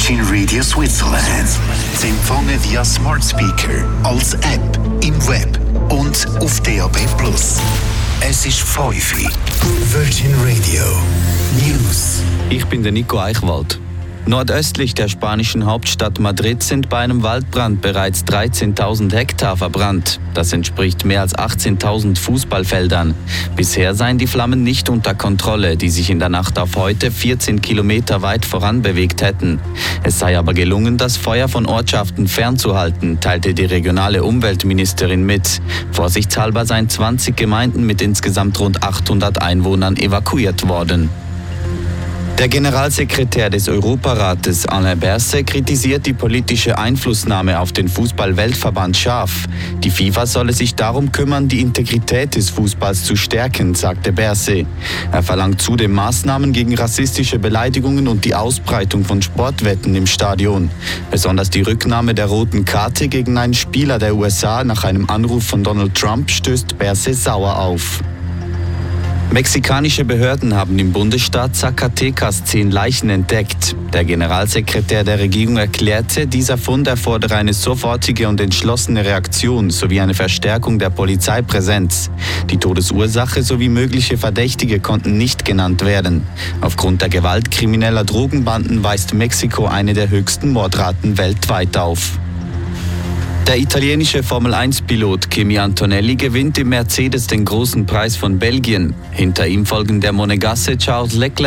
Virgin Radio Switzerland. Zu empfangen via Smart Speaker, als App, im Web und auf DAB+. Es ist 5 Uhr. Virgin Radio News. Ich bin der Nico Eichwald. Nordöstlich der spanischen Hauptstadt Madrid sind bei einem Waldbrand bereits 13.000 Hektar verbrannt. Das entspricht mehr als 18.000 Fußballfeldern. Bisher seien die Flammen nicht unter Kontrolle, die sich in der Nacht auf heute 14 Kilometer weit voranbewegt hätten. Es sei aber gelungen, das Feuer von Ortschaften fernzuhalten, teilte die regionale Umweltministerin mit. Vorsichtshalber seien 20 Gemeinden mit insgesamt rund 800 Einwohnern evakuiert worden. Der Generalsekretär des Europarates, Alain Berset, kritisiert die politische Einflussnahme auf den Fußball-Weltverband scharf. Die FIFA solle sich darum kümmern, die Integrität des Fußballs zu stärken, sagte Berset. Er verlangt zudem Maßnahmen gegen rassistische Beleidigungen und die Ausbreitung von Sportwetten im Stadion. Besonders die Rücknahme der roten Karte gegen einen Spieler der USA nach einem Anruf von Donald Trump stößt Berset sauer auf. Mexikanische Behörden haben im Bundesstaat Zacatecas 10 Leichen entdeckt. Der Generalsekretär der Regierung erklärte, dieser Fund erfordere eine sofortige und entschlossene Reaktion sowie eine Verstärkung der Polizeipräsenz. Die Todesursache sowie mögliche Verdächtige konnten nicht genannt werden. Aufgrund der Gewalt krimineller Drogenbanden weist Mexiko eine der höchsten Mordraten weltweit auf. Der italienische Formel-1-Pilot Kimi Antonelli gewinnt im Mercedes den großen Preis von Belgien. Hinter ihm folgen der Monegasse Charles Leclerc